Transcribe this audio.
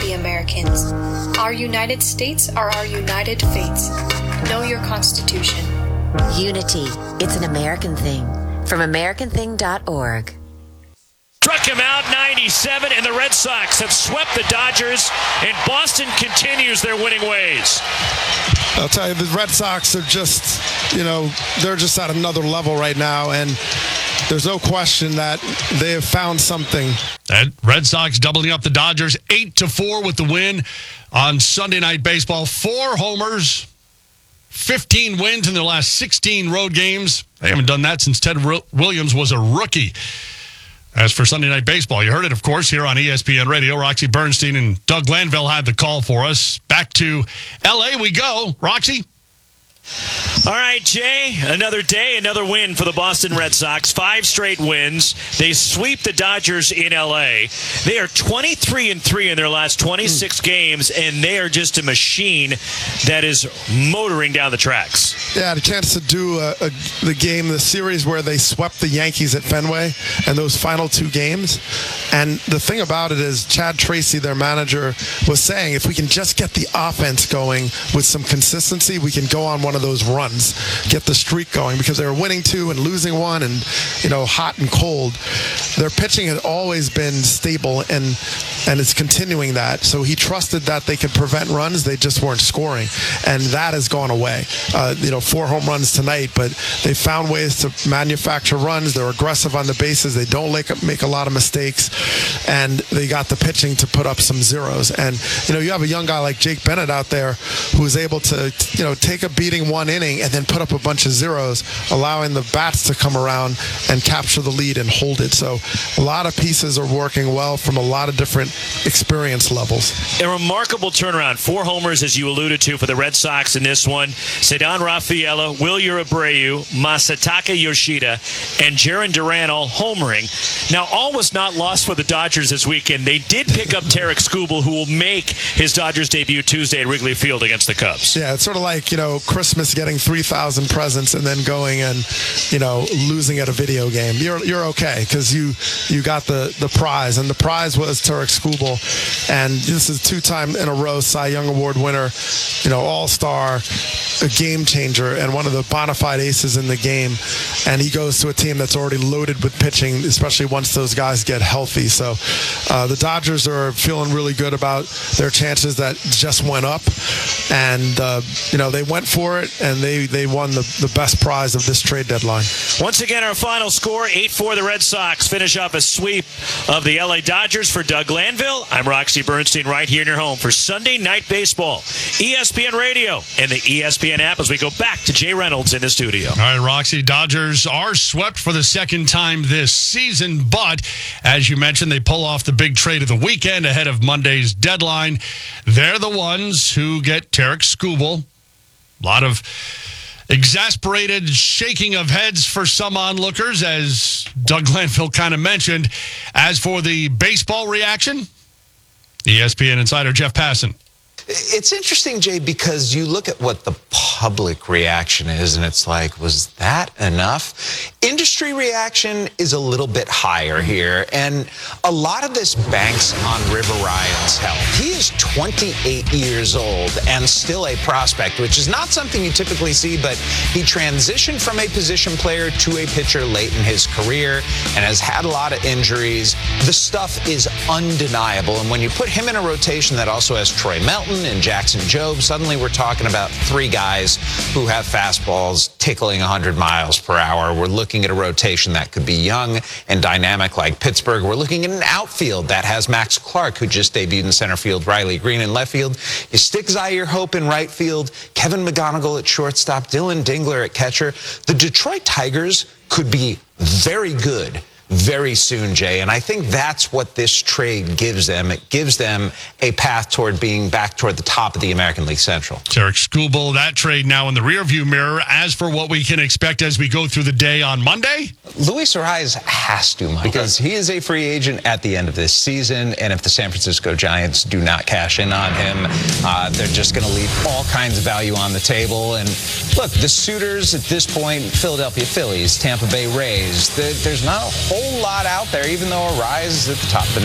the Americans. Our United States are our united fates. Know your Constitution. Unity. It's an American thing. From AmericanThing.org. Struck him out 97, and the Red Sox have swept the Dodgers, and Boston continues their winning ways. I'll tell you, the Red Sox are just, they're just at another level right now, and there's no question that they have found something. And Red Sox doubling up the Dodgers 8-4 with the win on Sunday Night Baseball. 4 homers, 15 wins in their last 16 road games. They haven't done that since Ted Williams was a rookie. As for Sunday Night Baseball, you heard it, of course, here on ESPN Radio. Roxy Bernstein and Doug Glanville had the call for us. Back to L.A. we go. Roxy? All right, Jay, another day, another win for the Boston Red Sox. 5 straight wins. They sweep the Dodgers in L.A. They are 23-3 in their last 26 games, and they are just a machine that is motoring down the tracks. Yeah, the chance to do the series where they swept the Yankees at Fenway and those final 2 games. And the thing about it is Chad Tracy, their manager, was saying if we can just get the offense going with some consistency, we can go on one of those runs, get the streak going, because they were winning 2 and losing 1 and, hot and cold. Their pitching had always been stable and it's continuing that. So he trusted that they could prevent runs. They just weren't scoring. And that has gone away. 4 home runs tonight, but they found ways to manufacture runs. They're aggressive on the bases. They don't make a lot of mistakes. And they got the pitching to put up some zeros. And, you have a young guy like Jake Bennett out there who is able to, take a beating 1 inning and then put up a bunch of zeros, allowing the bats to come around and capture the lead and hold it. So a lot of pieces are working well from a lot of different experience levels. A remarkable turnaround. 4 homers, as you alluded to, for the Red Sox in this one. Ceddanne Rafaela, Wilyer Abreu, Masataka Yoshida, and Jarren Duran all homering. Now, all was not lost for the Dodgers this weekend. They did pick up Tarik Skubal, who will make his Dodgers debut Tuesday at Wrigley Field against the Cubs. Yeah, it's sort of like, Christmas getting 3,000 presents and then going and, losing at a video game. You're okay because you got the prize, and the prize was Tarik Skubal, and this is 2-time in a row Cy Young Award winner, all-star, a game changer, and one of the bona fide aces in the game. And he goes to a team that's already loaded with pitching, especially once those guys get healthy. So the Dodgers are feeling really good about their chances that just went up, and they went for it, and they won the best prize of this trade deadline. Once again, our final score, 8-4. The Red Sox finish off a sweep of the L.A. Dodgers. For Doug Glanville, I'm Roxy Bernstein, right here in your home for Sunday Night Baseball. ESPN Radio and the ESPN app as we go back to Jay Reynolds in the studio. All right, Roxy, Dodgers are swept for the second time this season, but as you mentioned, they pull off the big trade of the weekend ahead of Monday's deadline. They're the ones who get Tarik Skubal. A lot of exasperated shaking of heads for some onlookers, as Doug Glanville kind of mentioned. As for the baseball reaction, ESPN insider Jeff Passan. It's interesting, Jay, because you look at what the public reaction is, and it's like, was that enough? Industry reaction is a little bit higher here, and a lot of this banks on River Ryan's health. He is 28 years old and still a prospect, which is not something you typically see, but he transitioned from a position player to a pitcher late in his career and has had a lot of injuries. The stuff is undeniable, and when you put him in a rotation that also has Troy Melton and Jackson Jobe, suddenly we're talking about 3 guys who have fastballs tickling 100 miles per hour. We're looking at a rotation that could be young and dynamic like Pittsburgh. We're looking at an outfield that has Max Clark, who just debuted in center field, Riley Green in left field. You stick Zaire Hope in right field, Kevin McGonigal at shortstop, Dylan Dingler at catcher. The Detroit Tigers could be very good very soon, Jay. And I think that's what this trade gives them. It gives them a path toward being back toward the top of the American League Central. Tarik Skubal, that trade now in the rearview mirror. As for what we can expect as we go through the day on Monday? Luis Arraez has to, Mike, because he is a free agent at the end of this season. And if the San Francisco Giants do not cash in on him, they're just going to leave all kinds of value on the table. And look, the suitors at this point, Philadelphia Phillies, Tampa Bay Rays, there's not a whole lot out there, even though Arraez is at the top of the